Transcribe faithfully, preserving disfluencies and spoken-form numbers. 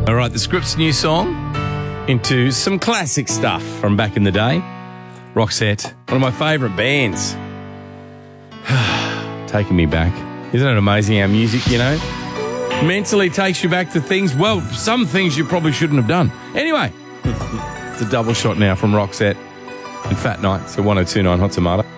All right, the Scripts new song into some classic stuff from back in the day. Roxette, one of my favourite bands. Taking me back. Isn't it amazing how music, you know, mentally takes you back to things, well, some things you probably shouldn't have done. Anyway, it's a double shot now from Roxette and Fat Night. So one oh two point nine Hot Tomato.